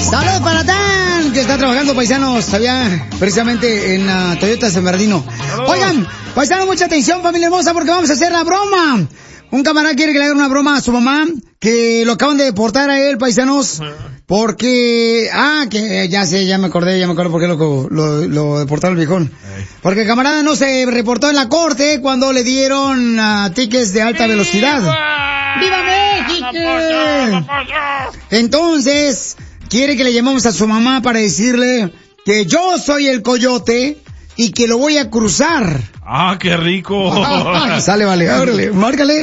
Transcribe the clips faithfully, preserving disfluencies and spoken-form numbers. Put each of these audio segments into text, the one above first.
Saludos para Tan, que está trabajando, paisanos, allá precisamente en uh, Toyota San Bernardino. Oigan, paisanos, mucha atención, familia hermosa, porque vamos a hacer la broma. Un camarada quiere que le hagan una broma a su mamá, que lo acaban de deportar a él, paisanos, porque... Ah, que ya sé, ya me acordé, ya me acuerdo por qué lo, lo, lo deportaron el viejón. Porque el camarada no se reportó en la corte cuando le dieron uh, tickets de alta velocidad. ¡Viva México! Entonces... quiere que le llamemos a su mamá para decirle que yo soy el coyote y que lo voy a cruzar. ¡Ah, qué rico! Sale, vale, ábrele, márcale.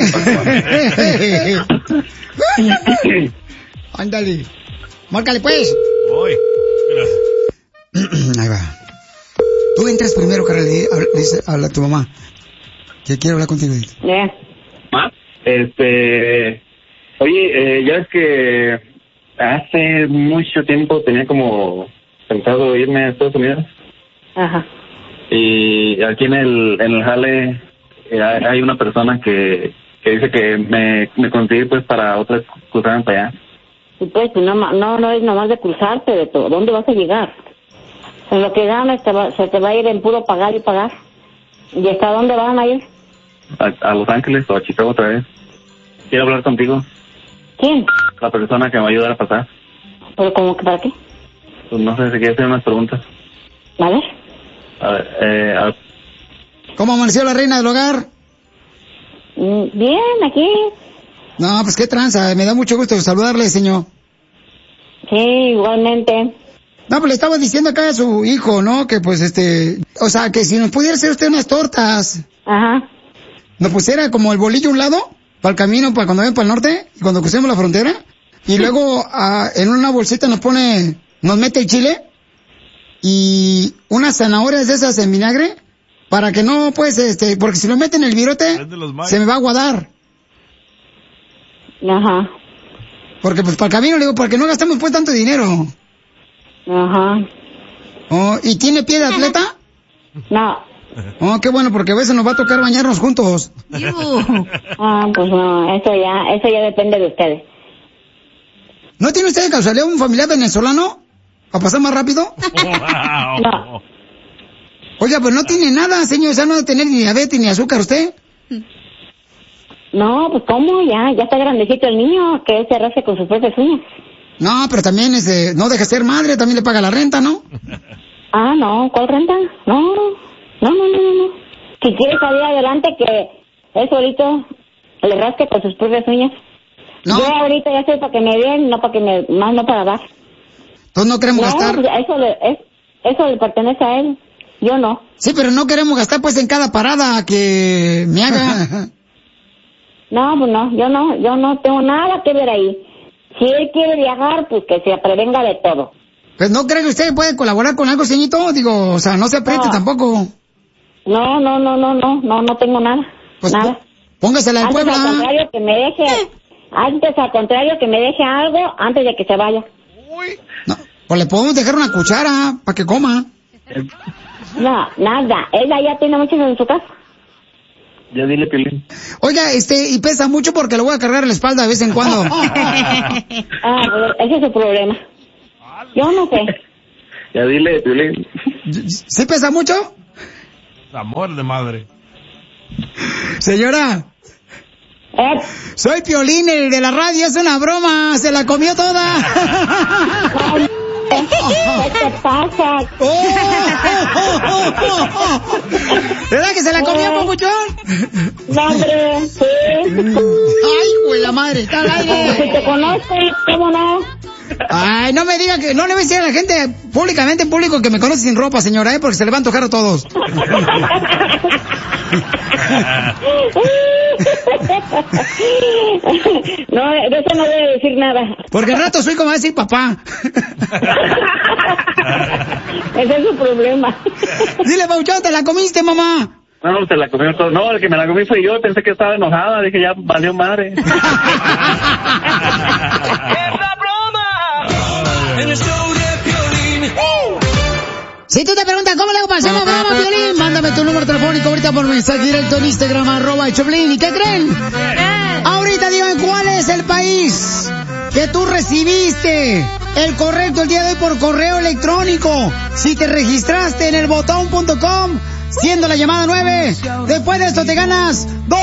Ándale. Márcale, pues. Voy. Ahí va. Tú entras primero, carnal, y dice, habla a tu mamá. Que quiero hablar contigo. Yeah. Este... Oye, eh, ya es que... hace mucho tiempo tenía como pensado irme a Estados Unidos. Ajá. Y aquí en el en el jale eh, hay una persona que, que dice que me, me consigue pues para otras cruzarme para allá. Y pues no, no, no es nomás de cruzarte, de todo. ¿Dónde vas a llegar? En lo que ganas te va, se te va a ir en puro pagar y pagar. ¿Y hasta dónde van a ir? A, a Los Ángeles o a Chicago otra vez. Quiero hablar contigo. ¿Quién? La persona que me va a ayudar a pasar. ¿Pero cómo que para qué? Pues no sé si quieres hacer unas preguntas. A ver. A ver, eh... A... ¿Cómo amaneció la reina del hogar? Mm, bien, aquí. No, pues qué tranza, me da mucho gusto saludarle, señor. Sí, igualmente. No, pues le estaba diciendo acá a su hijo, ¿no? Que pues este... O sea, que si nos pudiera hacer usted unas tortas. Ajá. Nos pusiera como el bolillo a un lado... para el camino, para cuando ven para el norte, y cuando crucemos la frontera, y luego uh, en una bolsita nos pone, nos mete el chile, y unas zanahorias de esas en vinagre, para que no, pues, este, porque si lo meten en el virote, se me va a aguadar. Ajá. Porque pues para el camino, le digo, para que no gastemos pues tanto dinero. Ajá. Oh, ¿y tiene pie de atleta? No. Oh, qué bueno, porque a veces nos va a tocar bañarnos juntos. Ah, pues no, eso ya, eso ya depende de ustedes. ¿No tiene usted de casualidad un familiar venezolano? ¿Para pasar más rápido? No. Oiga, pues no tiene nada, señor, o sea, no debe tener ni diabetes ni azúcar usted. No, pues cómo, ya, ya está grandecito el niño, que él se rasque con sus propias uñas. No, pero también este, no deja ser madre, también le paga la renta, ¿no? Ah, no, ¿cuál renta? No, no, no, no, no. Si quiere salir adelante, que él solito le rasque con sus propias uñas. No. Yo ahorita ya estoy para que me den, no para que me, más no para dar. Entonces no queremos no, gastar. Pues eso le, es, eso le pertenece a él, yo no. Sí, pero no queremos gastar pues en cada parada que me haga. No, pues no, yo no, yo no tengo nada que ver ahí. Si él quiere viajar, pues que se prevenga de todo. Pues no cree que usted puede colaborar con algo, señorito, digo, o sea, no se apriete no. tampoco. No, no, no, no, no, no, no tengo nada, pues nada. Póngasela al Antes Puebla. al contrario que me deje, antes al contrario que me deje algo antes de que se vaya. Uy. No, pues le podemos dejar una cuchara para que coma. No, nada, ella ya tiene muchos en su casa. Ya dile, Piolín. Oiga, este, y pesa mucho porque lo voy a cargar en la espalda de vez en cuando. Ah, pues ese es su problema. Yo no sé. Ya dile, Piolín. ¿Sí pesa mucho? Amor de madre. Señora. ¿Eh? Soy Piolín, el de la radio, es una broma, se la comió toda. ¿Qué te pasa? Oh, oh, oh, oh, oh. ¿Verdad que se la comió, papuchón? No, hombre, sí. Ay, güey, la madre, está al aire. Si te conozco, ¿cómo no? Ay, no me diga que, no le voy a decir a la gente públicamente, en público, que me conoce sin ropa, señora, ¿eh? Porque se le va a antojar a todos. No, de eso no voy a decir nada. Porque al rato soy como va a decir papá. Ese es su problema. Dile, Pauchón, ¿te la comiste, mamá? No, se la comió todo. No, el que me la comí fue yo. Pensé que estaba enojada. Dije, ya valió madre. ¡Es la broma! En el show de Piolín. Si tú te preguntas cómo le hago para hacer la broma, Piolín, mándame tu número telefónico ahorita por mensaje directo en Instagram, arroba el Choplin. ¿Y qué creen? Ahorita díganme cuál es el país que tú recibiste el correcto el día de hoy por correo electrónico. Si te registraste en el botón punto com, siendo la llamada nueve, después de esto te ganas dos